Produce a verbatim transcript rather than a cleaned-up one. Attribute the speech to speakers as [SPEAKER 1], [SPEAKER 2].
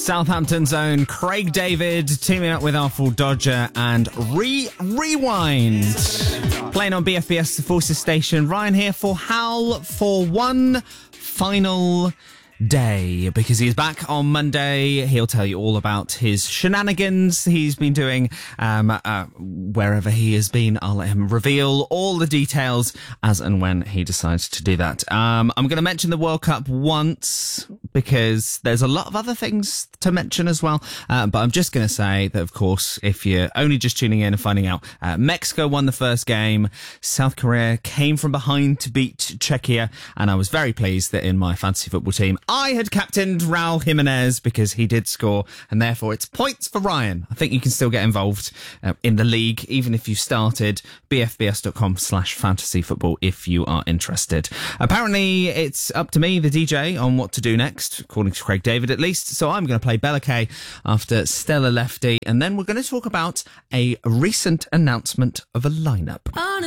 [SPEAKER 1] Southampton's own Craig David teaming up with Artful Dodger and Re Rewind. Playing on B F B S The Forces Station. Ryan here for Hal for one final day, because he's back on Monday. He'll tell you all about his shenanigans he's been doing um, uh, wherever he has been. I'll let him reveal all the details as and when he decides to do that. Um, I'm going to mention the World Cup once because there's a lot of other things to mention as well. Uh, but I'm just going to say that, of course, if you're only just tuning in and finding out, uh, Mexico won the first game. South Korea came from behind to beat Czechia. And I was very pleased that in my fantasy football team, I had captained Raul Jimenez because he did score, and therefore it's points for Ryan. I think you can still get involved uh, in the league, even if you started bfbs.com slash fantasy football if you are interested. Apparently, it's up to me, the D J, on what to do next, according to Craig David at least. So I'm going to play Bella Kay after Stella Lefty, and then we're going to talk about a recent announcement of a lineup.